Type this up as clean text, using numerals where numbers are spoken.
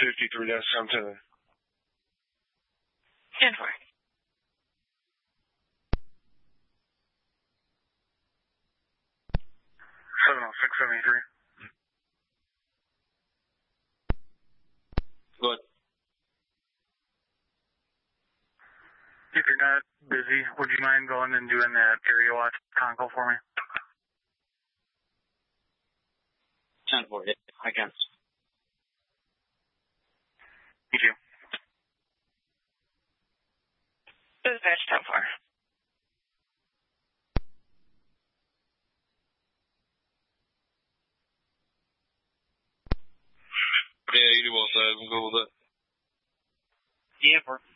53-10. 10-4. 70673. Good. If you're not busy, would you mind going and doing that area watch console for me? 10-4, yeah, I can. Thank you. Dispatch 10-4. Yeah, 81-5, I'm good with that. Yeah, 4.